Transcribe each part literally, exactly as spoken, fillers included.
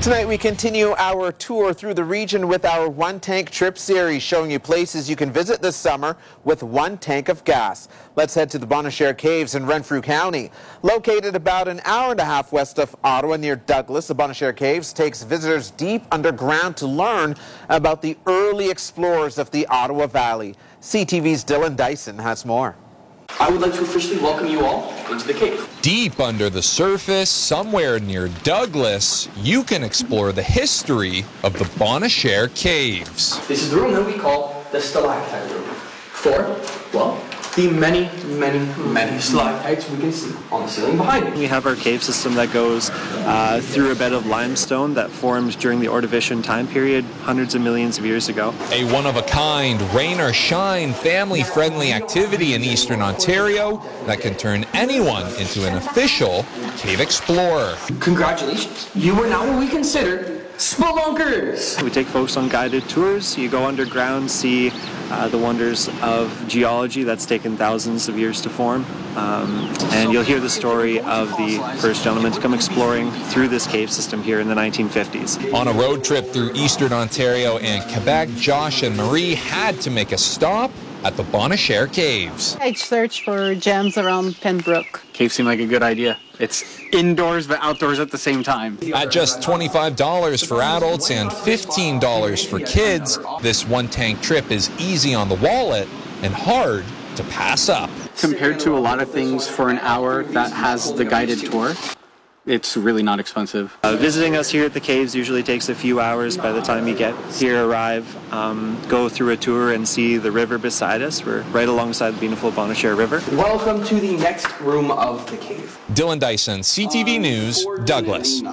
Tonight we continue our tour through the region with our One Tank Trip series, showing you places you can visit this summer with one tank of gas. Let's head to the Bon Cher Caves in Renfrew County. Located about an hour and a half west of Ottawa near Douglas, the Bon Cher Caves takes visitors deep underground to learn about the early explorers of the Ottawa Valley. C T V's Dylan Dyson has more. I would like to officially welcome you all into the cave. Deep under the surface, somewhere near Douglas, you can explore the history of the Bon Cher Caves. This is the room that we call the stalactite room. For, well, the many, many, many stalactites we can see on the ceiling behind me. We have our cave system that goes uh, through a bed of limestone that formed during the Ordovician time period hundreds of millions of years ago. A one-of-a-kind, rain or shine, family-friendly activity in Eastern Ontario that can turn anyone into an official cave explorer. Congratulations. You are now what we consider spelunkers. We take folks on guided tours. You go underground, see uh, the wonders of geology that's taken thousands of years to form. Um, and you'll hear the story of the first gentleman to come exploring through this cave system here in the nineteen fifties. On a road trip through Eastern Ontario and Quebec, Josh and Marie had to make a stop at the Bon Cher Caves. I searched for gems around Pembroke. Cave seemed like a good idea. It's indoors but outdoors at the same time. At just twenty-five dollars for adults and fifteen dollars for kids, this one-tank trip is easy on the wallet and hard to pass up. Compared to a lot of things for an hour that has the guided tour, it's really not expensive. Uh, visiting us here at the caves usually takes a few hours by the time you get here, arrive, um, go through a tour and see the river beside us. We're right alongside the beautiful Bon Cher River. Welcome to the next room of the cave. Dylan Dyson, C T V News, Douglas.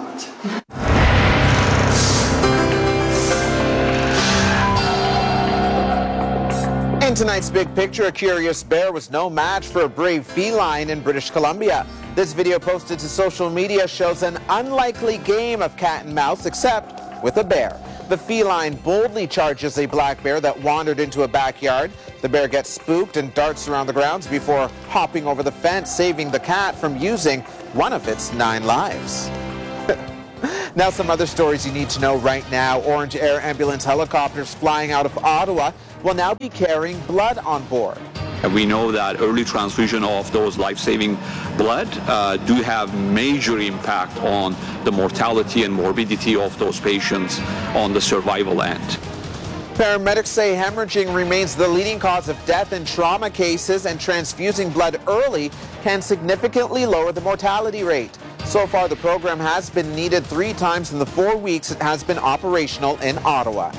In tonight's Big Picture, a curious bear was no match for a brave feline in British Columbia. This video posted to social media shows an unlikely game of cat and mouse, except with a bear. The feline boldly charges a black bear that wandered into a backyard. The bear gets spooked and darts around the grounds before hopping over the fence, saving the cat from using one of its nine lives. Now some other stories you need to know right now. Orange Air ambulance helicopters flying out of Ottawa will now be carrying blood on board. We know that early transfusion of those life-saving blood uh, do have major impact on the mortality and morbidity of those patients on the survival end. Paramedics say hemorrhaging remains the leading cause of death in trauma cases, and transfusing blood early can significantly lower the mortality rate. So far, the program has been needed three times in the four weeks it has been operational in Ottawa.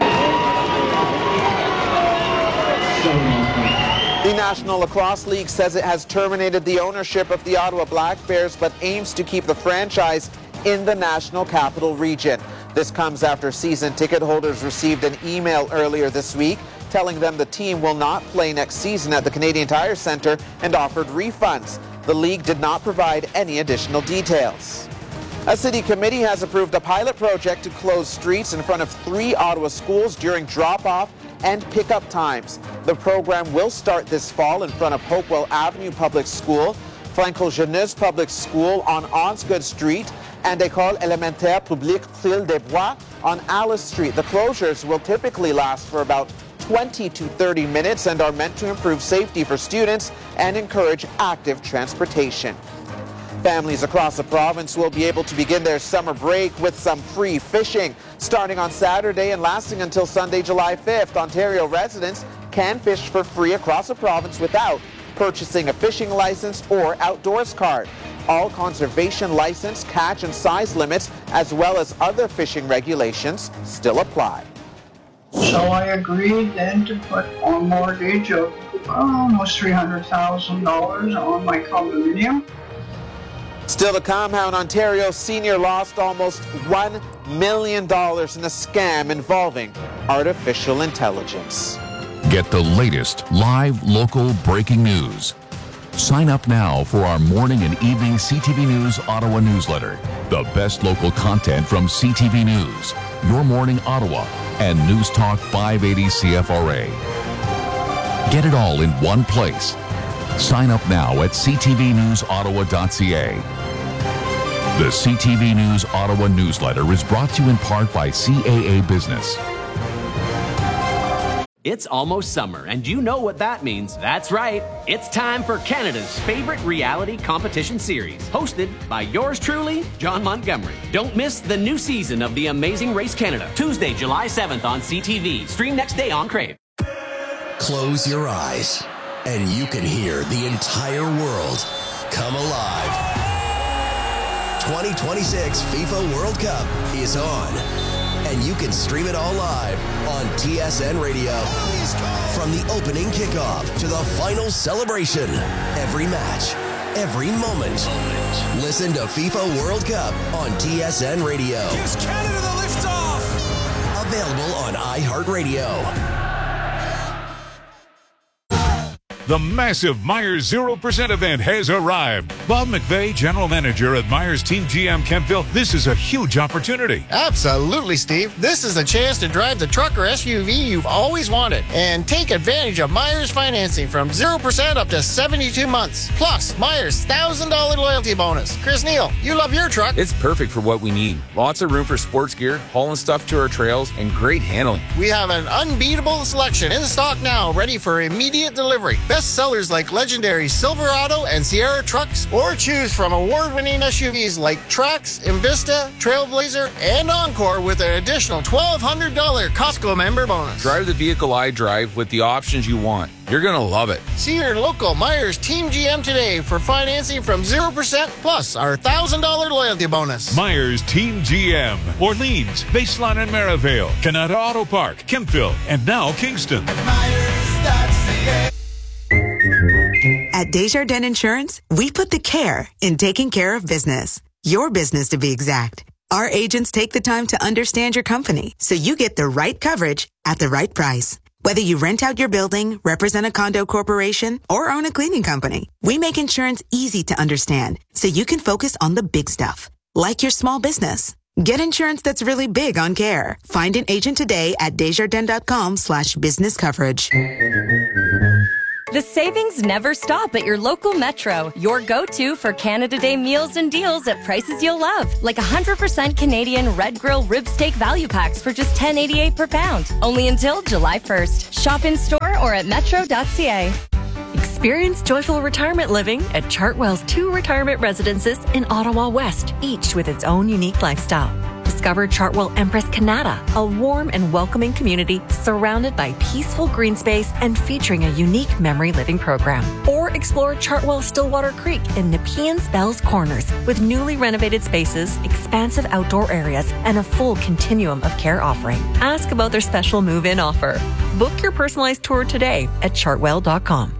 The National Lacrosse League says it has terminated the ownership of the Ottawa Black Bears, but aims to keep the franchise in the National Capital Region. This comes after season ticket holders received an email earlier this week telling them the team will not play next season at the Canadian Tire Centre and offered refunds. The league did not provide any additional details. A city committee has approved a pilot project to close streets in front of three Ottawa schools during drop-off and pickup times. The program will start this fall in front of Hopewell Avenue Public School, Franco Jeunesse Public School on Osgood Street, and École Élémentaire Publique Phil des Bois on Alice Street. The closures will typically last for about twenty to thirty minutes and are meant to improve safety for students and encourage active transportation. Families across the province will be able to begin their summer break with some free fishing. Starting on Saturday and lasting until Sunday, July fifth, Ontario residents can fish for free across the province without purchasing a fishing license or outdoors card. All conservation license, catch and size limits, as well as other fishing regulations, still apply. So I agreed then to put a mortgage of almost three hundred thousand dollars on my condominium. Still to come, how an Ontario senior lost almost one million dollars in a scam involving artificial intelligence. Get the latest live local breaking news. Sign up now for our morning and evening C T V News Ottawa newsletter. The best local content from C T V News, Your Morning Ottawa, and News Talk five eighty C F R A. Get it all in one place. Sign up now at c t v news ottawa dot c a. The C T V News Ottawa newsletter is brought to you in part by C A A Business. It's almost summer, and you know what that means. That's right. It's time for Canada's favorite reality competition series, hosted by yours truly, John Montgomery. Don't miss the new season of The Amazing Race Canada, Tuesday, July seventh on C T V. Stream next day on Crave. Close your eyes, and you can hear the entire world come alive. twenty twenty-six FIFA World Cup is on, and you can stream it all live on T S N Radio. From the opening kickoff to the final celebration, every match, every moment. Listen to FIFA World Cup on T S N Radio. Gives Canada the liftoff. Available on iHeartRadio. The massive Myers zero percent event has arrived. Bob McVeigh, General Manager at Myers Team G M Kemptville. This is a huge opportunity. Absolutely, Steve. This is a chance to drive the truck or S U V you've always wanted and take advantage of Myers financing from zero percent up to seventy-two months. Plus, Myers' one thousand dollars loyalty bonus. Chris Neal, you love your truck. It's perfect for what we need. Lots of room for sports gear, hauling stuff to our trails, and great handling. We have an unbeatable selection in stock now, ready for immediate delivery. Best sellers like legendary Silverado and Sierra trucks, or choose from award-winning S U Vs like Trax, Invista, Trailblazer, and Encore with an additional twelve hundred dollars Costco member bonus. Drive the vehicle I drive with the options you want. You're going to love it. See your local Myers Team G M today for financing from zero percent plus our one thousand dollars loyalty bonus. Myers Team G M, Orleans, Baseline and Maryvale, Canada Auto Park, Kemptville, and now Kingston. At Desjardins Insurance, we put the care in taking care of business. Your business, to be exact. Our agents take the time to understand your company so you get the right coverage at the right price. Whether you rent out your building, represent a condo corporation, or own a cleaning company, we make insurance easy to understand so you can focus on the big stuff, like your small business. Get insurance that's really big on care. Find an agent today at desjardins.com slash business coverage. The savings never stop at your local Metro, your go-to for Canada Day meals and deals at prices you'll love. Like one hundred percent Canadian Red Grill Rib Steak Value Packs for just ten eighty-eight per pound. Only until July first. Shop in store or at metro dot c a. Experience joyful retirement living at Chartwell's two retirement residences in Ottawa West, each with its own unique lifestyle. Discover Chartwell Empress Canada, a warm and welcoming community surrounded by peaceful green space and featuring a unique memory living program. Or explore Chartwell Stillwater Creek in Nepean's Bells Corners with newly renovated spaces, expansive outdoor areas, and a full continuum of care offering. Ask about their special move-in offer. Book your personalized tour today at chartwell dot com.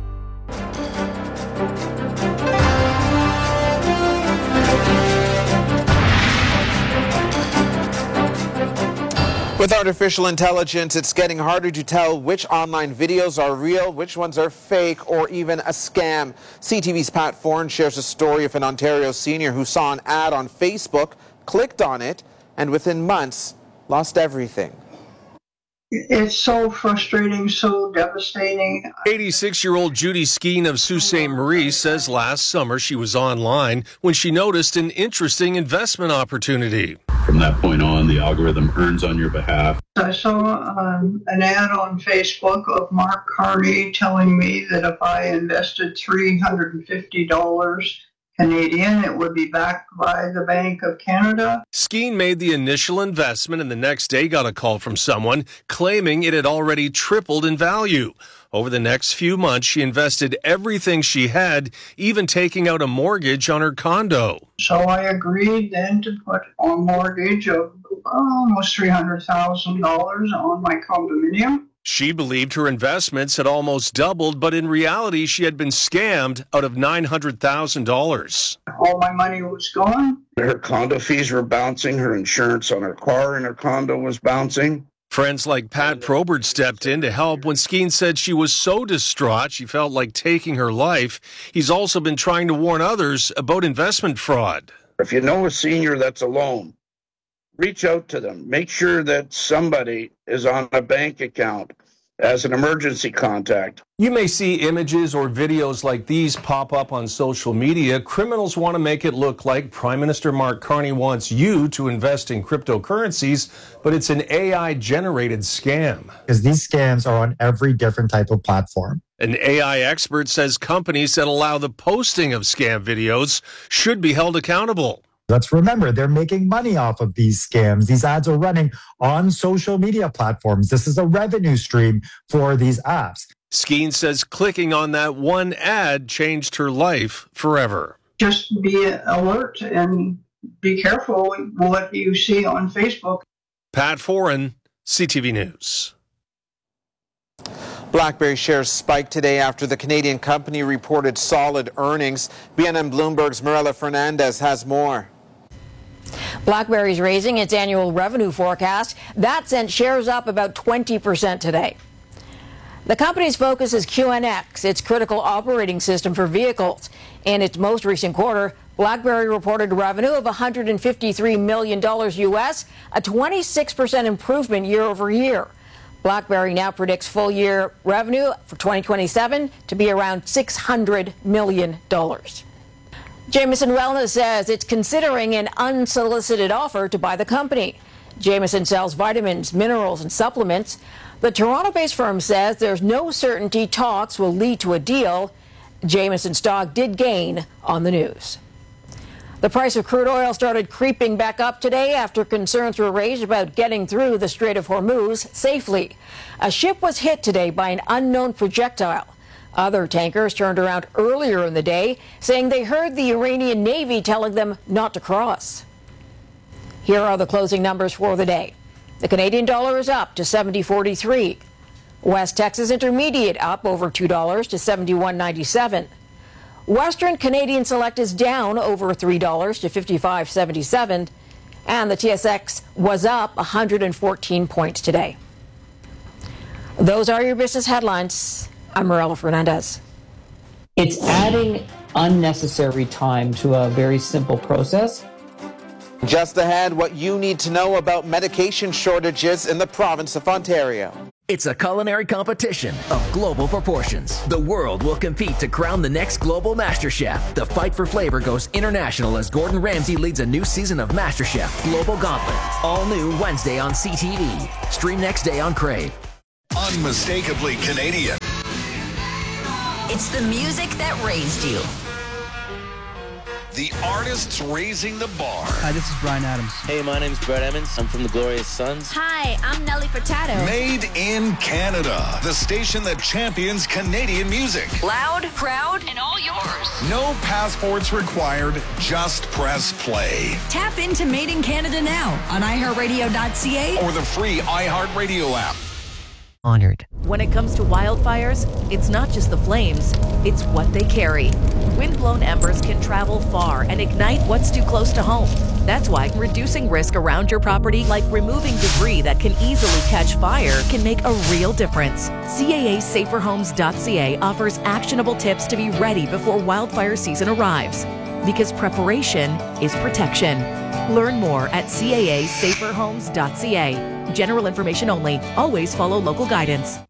With artificial intelligence, it's getting harder to tell which online videos are real, which ones are fake, or even a scam. C T V's Pat Foran shares a story of an Ontario senior who saw an ad on Facebook, clicked on it, and within months, lost everything. It's so frustrating, so devastating. eighty-six-year-old Judy Skeen of Sault Ste. Marie says last summer she was online when she noticed an interesting investment opportunity. From that point on, the algorithm earns on your behalf. I saw um, an ad on Facebook of Mark Carney telling me that if I invested three hundred fifty dollars Canadian, it would be backed by the Bank of Canada. Skeen made the initial investment and the next day got a call from someone claiming it had already tripled in value. Over the next few months, she invested everything she had, even taking out a mortgage on her condo. So I agreed then to put a mortgage of almost three hundred thousand dollars on my condominium. She believed her investments had almost doubled, but in reality, she had been scammed out of nine hundred thousand dollars. All my money was gone. Her condo fees were bouncing, her insurance on her car and her condo was bouncing. Friends like Pat Probert stepped in to help when Skeen said she was so distraught she felt like taking her life. He's also been trying to warn others about investment fraud. If you know a senior that's alone, reach out to them. Make sure that somebody is on a bank account as an emergency contact. You may see images or videos like these pop up on social media. Criminals want to make it look like Prime Minister Mark Carney wants you to invest in cryptocurrencies, but it's an A I-generated scam. Because these scams are on every different type of platform. An A I expert says companies that allow the posting of scam videos should be held accountable. Let's remember, they're making money off of these scams. These ads are running on social media platforms. This is a revenue stream for these apps. Skeen says clicking on that one ad changed her life forever. Just be alert and be careful what you see on Facebook. Pat Foran, C T V News. BlackBerry shares spiked today after the Canadian company reported solid earnings. B N N Bloomberg's Mirella Fernandez has more. BlackBerry's raising its annual revenue forecast. That sent shares up about twenty percent today. The company's focus is Q N X, its critical operating system for vehicles. In its most recent quarter, BlackBerry reported revenue of one hundred fifty-three million dollars U S, a twenty-six percent improvement year over year. BlackBerry now predicts full-year revenue for twenty twenty-seven to be around six hundred million dollars. Jameson Wellness says it's considering an unsolicited offer to buy the company. Jameson sells vitamins, minerals, and supplements. The Toronto-based firm says there's no certainty talks will lead to a deal. Jameson stock did gain on the news. The price of crude oil started creeping back up today after concerns were raised about getting through the Strait of Hormuz safely. A ship was hit today by an unknown projectile. Other tankers turned around earlier in the day, saying they heard the Iranian Navy telling them not to cross. Here are the closing numbers for the day. The Canadian dollar is up to seventy forty-three. West Texas Intermediate up over two dollars to seventy-one ninety-seven. Western Canadian Select is down over three dollars to fifty-five seventy-seven. And the T S X was up one hundred fourteen points today. Those are your business headlines. I'm Mirella Fernandez. It's adding unnecessary time to a very simple process. Just ahead, what you need to know about medication shortages in the province of Ontario. It's a culinary competition of global proportions. The world will compete to crown the next global MasterChef. The fight for flavor goes international as Gordon Ramsay leads a new season of MasterChef Global Gauntlet. All new Wednesday on C T V. Stream next day on Crave. Unmistakably Canadian. It's the music that raised you. The artists raising the bar. Hi, this is Brian Adams. Hey, my name's Brett Emmons. I'm from the Glorious Sons. Hi, I'm Nelly Furtado. Made in Canada. The station that champions Canadian music. Loud, proud, and all yours. No passports required. Just press play. Tap into Made in Canada now on i heart radio dot c a or the free iHeartRadio app. Honored. When it comes to wildfires, it's not just the flames, it's what they carry. Wind-blown embers can travel far and ignite what's too close to home. That's why reducing risk around your property, like removing debris that can easily catch fire, can make a real difference. C A A safer homes dot c a offers actionable tips to be ready before wildfire season arrives. Because preparation is protection. Learn more at C A A safer homes dot c a. General information only. Always follow local guidance.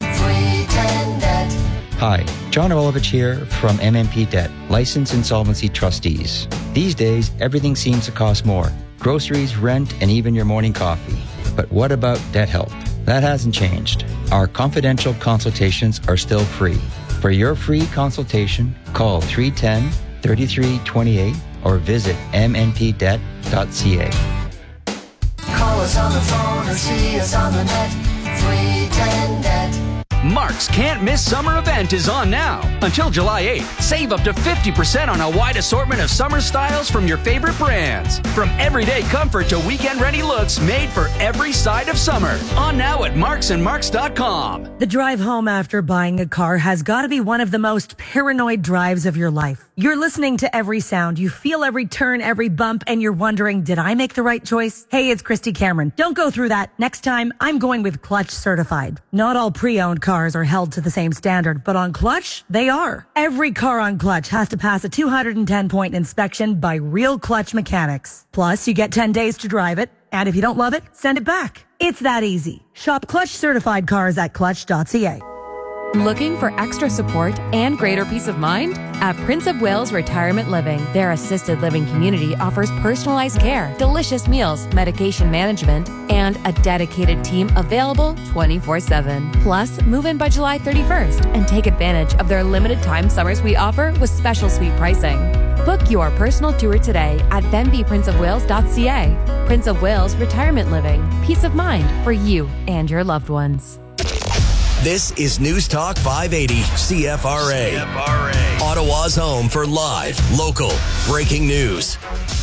Hi, John Olovich here from M M P Debt, Licensed Insolvency Trustees. These days, everything seems to cost more. Groceries, rent, and even your morning coffee. But what about debt help? That hasn't changed. Our confidential consultations are still free. For your free consultation, call three one zero, three three two eight or visit m n p debt dot c a. Call us on the phone or see us on the net. three one zero net. Mark's Can't Miss Summer event is on now. Until July eighth, save up to fifty percent on a wide assortment of summer styles from your favorite brands. From everyday comfort to weekend-ready looks made for every side of summer. On now at marks and marks dot com. The drive home after buying a car has got to be one of the most paranoid drives of your life. You're listening to every sound, you feel every turn, every bump, and you're wondering, did I make the right choice? Hey, it's Christy Cameron. Don't go through that. Next time, I'm going with Clutch Certified. Not all pre-owned cars are held to the same standard, but on Clutch, they are. Every car on Clutch has to pass a two hundred ten point inspection by real Clutch mechanics. Plus, you get ten days to drive it, and if you don't love it, send it back. It's that easy. Shop Clutch certified cars at clutch dot c a. Looking for extra support and greater peace of mind? At Prince of Wales Retirement Living, their assisted living community offers personalized care, delicious meals, medication management, and a dedicated team available twenty-four seven. Plus, move in by July thirty-first and take advantage of their limited time summer suite offer with special suite pricing. Book your personal tour today at venby prince of wales dot c a. Prince of Wales Retirement Living. Peace of mind for you and your loved ones. This is News Talk five eighty C F R A. C F R A. Ottawa's home for live, local, breaking news.